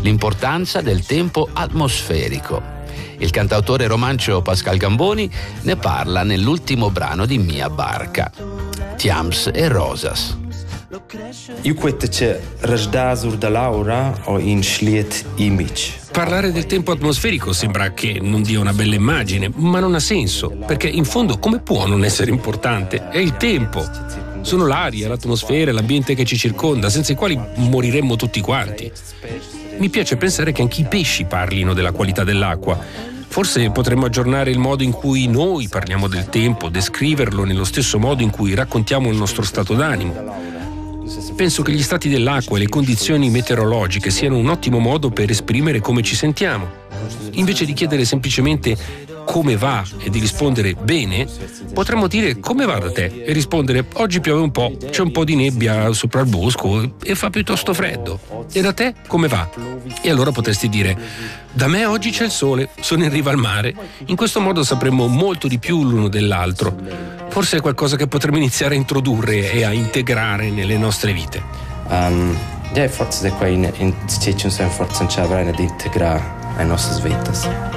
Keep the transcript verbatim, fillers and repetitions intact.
l'importanza del tempo atmosferico. Il cantautore romancio Pascal Gamboni ne parla nell'ultimo brano di Mia Barca, Tiams e Rosas. Io quette c'è rasdasur da Laura o in schliet image. Parlare del tempo atmosferico sembra che non dia una bella immagine, ma non ha senso, perché in fondo come può non essere importante? È il tempo. Sono l'aria, l'atmosfera, l'ambiente che ci circonda, senza i quali moriremmo tutti quanti. Mi piace pensare che anche i pesci parlino della qualità dell'acqua. Forse potremmo aggiornare il modo in cui noi parliamo del tempo, descriverlo nello stesso modo in cui raccontiamo il nostro stato d'animo. Penso che gli stati dell'acqua e le condizioni meteorologiche siano un ottimo modo per esprimere come ci sentiamo. Invece di chiedere semplicemente come va e di rispondere bene, potremmo dire come va da te e rispondere oggi piove un po', c'è un po' di nebbia sopra il bosco e fa piuttosto freddo. E da te come va? E allora potresti dire da me oggi c'è il sole, sono in riva al mare. In questo modo sapremmo molto di più l'uno dell'altro. Forse è qualcosa che potremmo iniziare a introdurre e a integrare nelle nostre vite. Um, ja, forse da qua in in forse non c'è di integrare le nostre vite.